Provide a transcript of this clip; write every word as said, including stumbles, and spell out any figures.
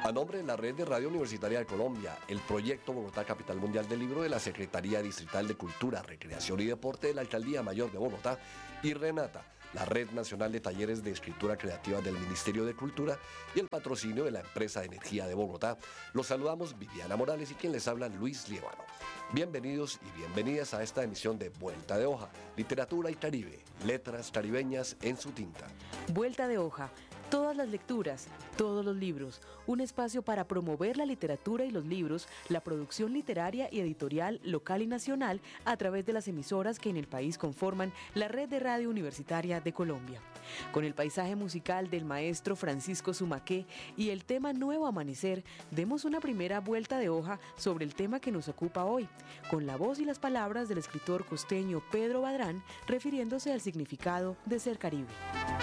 A nombre de la Red de Radio Universitaria de Colombia, el proyecto Bogotá Capital Mundial del Libro de la Secretaría Distrital de Cultura, Recreación y Deporte de la Alcaldía Mayor de Bogotá y Renata, la Red Nacional de Talleres de Escritura Creativa del Ministerio de Cultura y el patrocinio de la Empresa de Energía de Bogotá, los saludamos Viviana Morales y quien les habla Luis Liévano. Bienvenidos y bienvenidas a esta emisión de Vuelta de Hoja, Literatura y Caribe, letras caribeñas en su tinta. Vuelta de Hoja. Todas las lecturas, todos los libros, un espacio para promover la literatura y los libros, la producción literaria y editorial local y nacional a través de las emisoras que en el país conforman la Red de Radio Universitaria de Colombia. Con el paisaje musical del maestro Francisco Zumaqué y el tema Nuevo Amanecer, demos una primera vuelta de hoja sobre el tema que nos ocupa hoy, con la voz y las palabras del escritor costeño Pedro Badrán, refiriéndose al significado de ser Caribe.